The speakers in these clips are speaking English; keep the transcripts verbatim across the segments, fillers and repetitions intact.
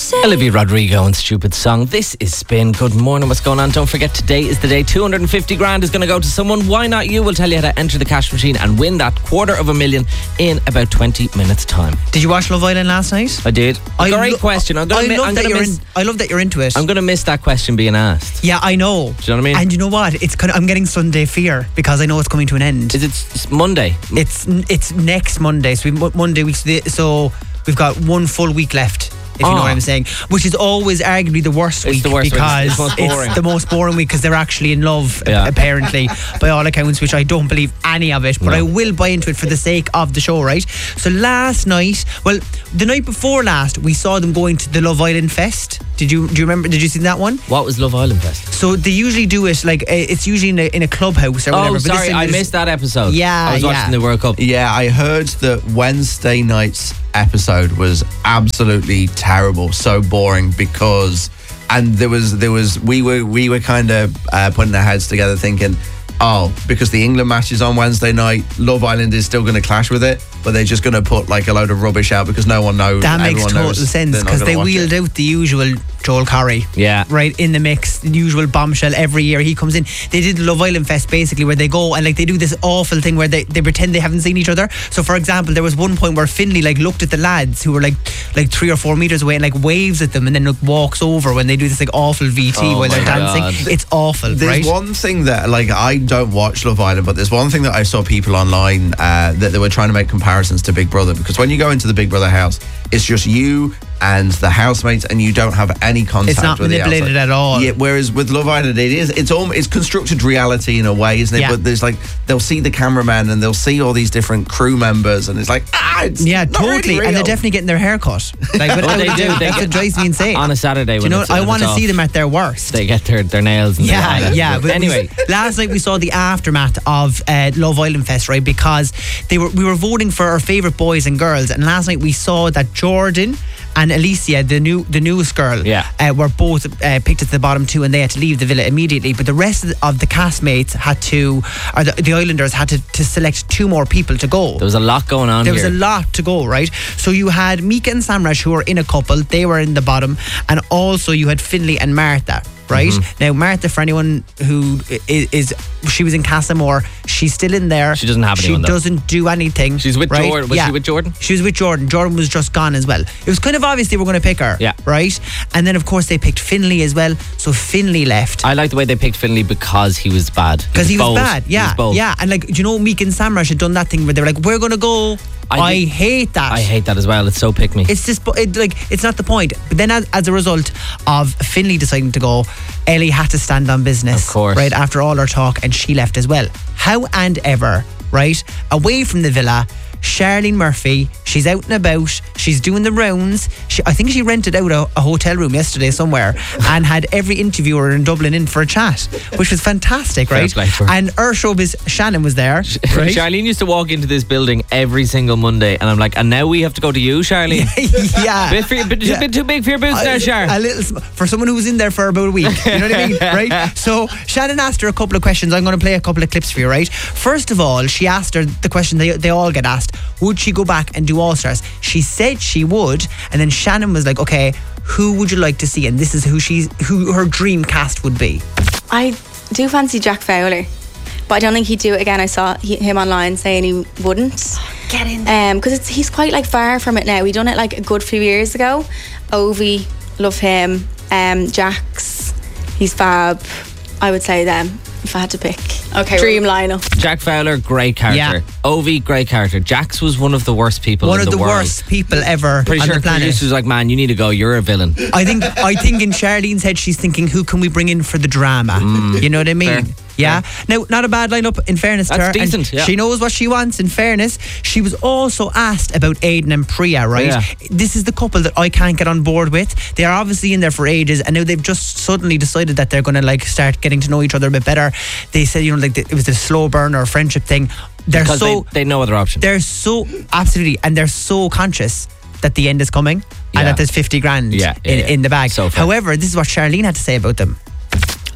Olivia Rodrigo and Stupid Song. This is Spin. Good morning. What's going on? Don't forget, today is the day. two hundred fifty grand is going to go to someone. Why not you? We'll tell you how to enter the cash machine and win that quarter of a million in about twenty minutes time. Did you watch Love Island last night? I did. I Great lo- question. I'm gonna I mi- love I'm that gonna you're miss, in, I love that you're into it. I'm going to miss that question being asked. Yeah, I know. Do you know what I mean? And you know what? It's kind of, I'm getting Sunday fear because I know it's coming to an end. Is it s- Monday? It's it's next Monday. So we Monday week. So we've got one full week left. If you know Oh. what I'm saying, which is always arguably the worst It's week the worst week. because It's the most boring. it's the most boring week because they're actually in love, Yeah. apparently, by all accounts, which I don't believe any of it, but No. I will buy into it for the sake of the show, right? So last night, well, the night before last, we saw them going to the Love Island Fest. Did you do you remember? Did you see that one? What was Love Island Fest? So they usually do it like uh, it's usually in a, in a clubhouse or whatever. Oh, but this sorry, time I there's- missed that episode. Yeah, I was yeah. watching the World Cup. Yeah, I heard that Wednesday night's episode was absolutely terrible, so boring because, and there was there was we were we were kind of uh, putting our heads together thinking, oh, because the England match is on Wednesday night, Love Island is still going to clash with it, but they're just going to put like a load of rubbish out because no one knows. That makes everyone total knows sense they're not because gonna they watch wheeled it. out the usual Joel Corry. Yeah. Right in the mix, the usual bombshell every year he comes in. They did Love Island Fest basically where they go and like they do this awful thing where they, they pretend they haven't seen each other. So for example, there was one point where Finlay like looked at the lads who were like like three or four meters away and like waves at them and then like walks over when they do this like awful V T Oh while they're my dancing. God. It's awful, There's right? one thing that, like, I don't watch Love Island, but there's one thing that I saw people online uh, that they were trying to make comparisons to Big Brother, because when you go into the Big Brother house, it's just you and the housemates, and you don't have any contact. It's not with manipulated the outside. at all. Yeah, whereas with Love Island, it is. It's all. It's constructed reality in a way, isn't it? Yeah. But there's like they'll see the cameraman and they'll see all these different crew members, and it's like ah, it's Yeah, not really totally. And real. they're definitely getting their hair cut. Like, without they a do. doubt, They That's get- what drives me insane. On a Saturday Do when you know it's, what? I when want it's to see off, them at their worst. They get their, their nails and Yeah, their yeah. But anyway, last night we saw the aftermath of uh, Love Island Fest, right? Because they were we were voting for our favourite boys and girls, and last night we saw that Jordan and Alicia, the new the newest girl, Yeah. uh, were both uh, picked at the bottom two, and they had to leave the villa immediately. But the rest of the, of the castmates had to, or the, the Islanders had to, to select two more people to go. there was a lot going on There here. was a lot to go, right? So you had Mika and Samrash, who were in a couple. They were in the bottom. And also you had Finlay and Martha, right? Mm-hmm. Now, Martha, for anyone who is, is she was in Castlemore, she's still in there. She doesn't have She anyone, though. doesn't do anything. She's with right? Jordan. Was Yeah. she with Jordan? She was with Jordan. Jordan was just gone as well. It was kind of obvious they were going to pick her, Yeah. right? And then, of course, they picked Finlay as well. So Finlay left. I like the way they picked Finlay because he was bad. Because he was bold. bad, He yeah, was bold. yeah, and like, do you know, Meek and Samrash had done that thing where they were like, "We're gonna go." I, I did- hate that. I hate that as well. It's so pick me. It's just it, like it's not the point. But then, as, as a result of Finlay deciding to go, Ellie had to stand on business. Of course. right after all her talk, and she left as well. How and ever, right away from the villa. Charlene Murphy, she's out and about, she's doing the rounds. She, I think she rented out a, a hotel room yesterday somewhere and had every interviewer in Dublin in for a chat, which was fantastic, Fair right? play to her. And her showbiz, Shannon was there, right? Charlene used to walk into this building every single Monday, and I'm like, and now we have to go to you, Charlene. yeah. bit, for, bit, Yeah. bit too big for your boots there, Char. A little sm- for someone who was in there for about a week. You know what I mean, right? So Shannon asked her a couple of questions. I'm going to play a couple of clips for you, right? First of all, she asked her the question they they all get asked: would she go back and do All Stars? She said she would, and then Shannon was like, "Okay, who would you like to see?" And this is who she's who her dream cast would be. I do fancy Jack Fowler, but I don't think he'd do it again. I saw he, him online saying he wouldn't. Get in Um, because it's he's quite like far from it now. He done it like a good few years ago. Ovi, love him. Um, Jax, he's fab. I would say them if I had to pick. Okay, Dream lineup. Jack Fowler, great character. Yeah. Ovi, great character. Jax was one of the worst people One in of the, the world. worst people ever Pretty on sure the planet. producers was like, man, you need to go. You're a villain. I think I think in Charlene's head she's thinking, who can we bring in for the drama? You know what I mean? fair. Yeah. Now, not a bad lineup in fairness to That's her. And decent, yeah. She knows what she wants. In fairness, she was also asked about Aidan and Priya. Right. Yeah. This is the couple that I can't get on board with. They are obviously in there for ages, and now they've just suddenly decided that they're going to like start getting to know each other a bit better. They said, you know, like it was a slow burn or a friendship thing. They're Because so they, they know other options. they're so absolutely, and they're so conscious that the end is coming Yeah. and that there's fifty grand Yeah, yeah, in, yeah. in the bag. So fair. However, this is what Charlene had to say about them.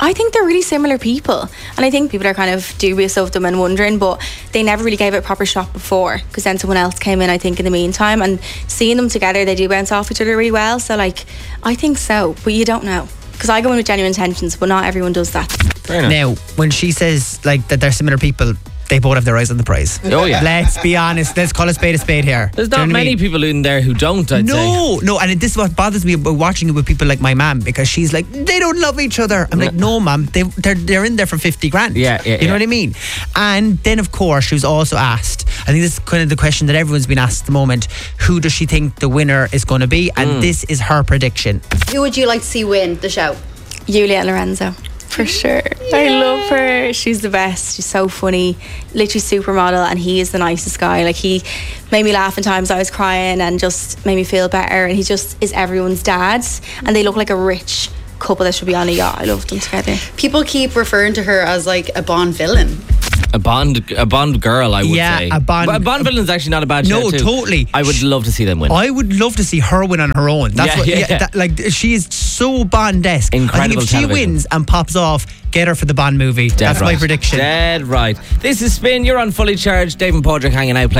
I think they're really similar people, and I think people are kind of dubious of them and wondering, but they never really gave it a proper shot before, because then someone else came in, I think, in the meantime, and seeing them together, they do bounce off each other really well. So like, I think so, but you don't know, because I go in with genuine intentions, but not everyone does that. Fair enough. Now, when she says like that they're similar people, they both have their eyes on the prize. Oh, yeah. Let's be honest. Let's call a spade a spade here. There's Do you not know what I many mean? people in there who don't, I'd say. No, no, and this is what bothers me about watching it with people like my mum, because she's like, they don't love each other. I'm like, no, mum, they, they're they're in there for fifty grand. Yeah, yeah, You know yeah. what I mean? And then, of course, she was also asked, I think this is kind of the question that everyone's been asked at the moment, who does she think the winner is going to be? And Mm. this is her prediction. Who would you like to see win the show? Juliet Lorenzo, for sure. I love her. She's the best. She's so funny. Literally supermodel, and he is the nicest guy. Like, he made me laugh in times I was crying and just made me feel better. And he just is everyone's dad. And they look like a rich couple that should be on a yacht. I love them together. People keep referring to her as like a Bond villain. A Bond, a Bond girl, I would Yeah, say. a Bond- But a Bond villain's actually not a bad No, show too. totally. I would love to see them win. I would love to see her win on her own. That's Yeah, what, yeah, yeah, yeah. That, like, she is so Bond-esque. I Incredible think if she television. wins and pops off, get her for the Bond movie. Dead That's right. my prediction. Dead right. This is Spin. You're on Fully Charged. Dave and Padraig hanging out. Playing